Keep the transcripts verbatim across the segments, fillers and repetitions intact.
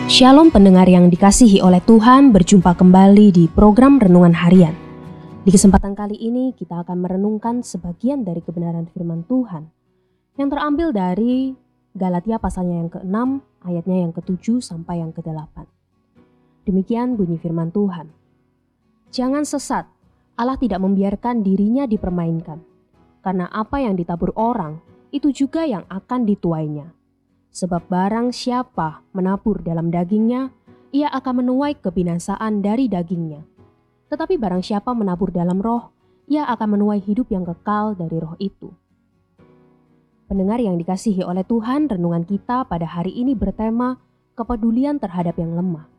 Shalom pendengar yang dikasihi oleh Tuhan, berjumpa kembali di program Renungan Harian. Di kesempatan kali ini kita akan merenungkan sebagian dari kebenaran firman Tuhan yang terambil dari Galatia pasalnya yang keenam, ayatnya yang ketujuh sampai yang kedelapan. Demikian bunyi firman Tuhan. Jangan sesat, Allah tidak membiarkan dirinya dipermainkan, karena apa yang ditabur orang, itu juga yang akan dituainya. Sebab barang siapa menabur dalam dagingnya, ia akan menuai kebinasaan dari dagingnya. Tetapi barang siapa menabur dalam roh, ia akan menuai hidup yang kekal dari roh itu. Pendengar yang dikasihi oleh Tuhan, renungan kita pada hari ini bertema kepedulian terhadap yang lemah.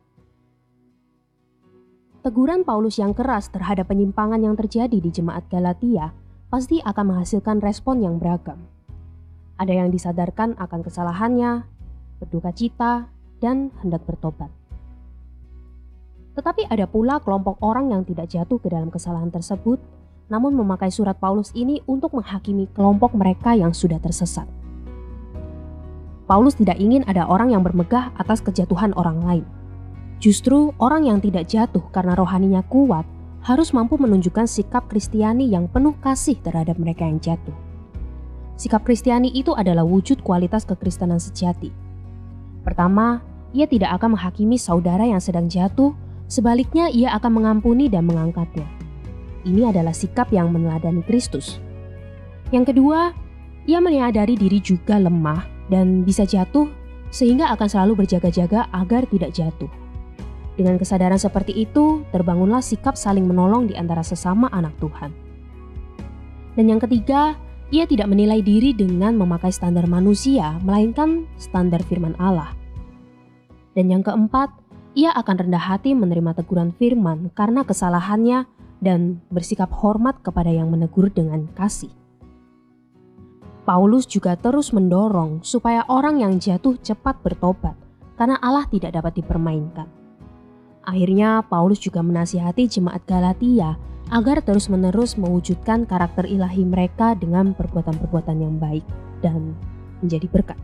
Teguran Paulus yang keras terhadap penyimpangan yang terjadi di jemaat Galatia pasti akan menghasilkan respon yang beragam. Ada yang disadarkan akan kesalahannya, berduka cita, dan hendak bertobat. Tetapi ada pula kelompok orang yang tidak jatuh ke dalam kesalahan tersebut, namun memakai surat Paulus ini untuk menghakimi kelompok mereka yang sudah tersesat. Paulus tidak ingin ada orang yang bermegah atas kejatuhan orang lain. Justru orang yang tidak jatuh karena rohaninya kuat harus mampu menunjukkan sikap Kristiani yang penuh kasih terhadap mereka yang jatuh. Sikap Kristiani itu adalah wujud kualitas kekristenan sejati. Pertama, ia tidak akan menghakimi saudara yang sedang jatuh, sebaliknya ia akan mengampuni dan mengangkatnya. Ini adalah sikap yang meneladani Kristus. Yang kedua, ia menyadari diri juga lemah dan bisa jatuh, sehingga akan selalu berjaga-jaga agar tidak jatuh. Dengan kesadaran seperti itu, terbangunlah sikap saling menolong di antara sesama anak Tuhan. Dan yang ketiga, ia tidak menilai diri dengan memakai standar manusia, melainkan standar firman Allah. Dan yang keempat, ia akan rendah hati menerima teguran firman karena kesalahannya dan bersikap hormat kepada yang menegur dengan kasih. Paulus juga terus mendorong supaya orang yang jatuh cepat bertobat, karena Allah tidak dapat dipermainkan. Akhirnya Paulus juga menasihati jemaat Galatia agar terus-menerus mewujudkan karakter ilahi mereka dengan perbuatan-perbuatan yang baik dan menjadi berkat.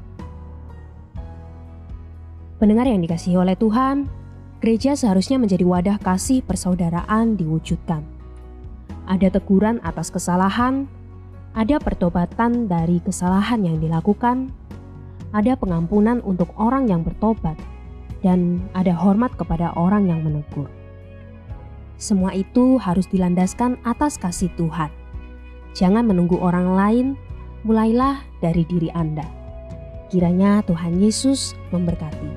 Pendengar yang dikasihi oleh Tuhan, gereja seharusnya menjadi wadah kasih persaudaraan diwujudkan. Ada teguran atas kesalahan, ada pertobatan dari kesalahan yang dilakukan, ada pengampunan untuk orang yang bertobat, dan ada hormat kepada orang yang menegur. Semua itu harus dilandaskan atas kasih Tuhan. Jangan menunggu orang lain, mulailah dari diri Anda. Kiranya Tuhan Yesus memberkati.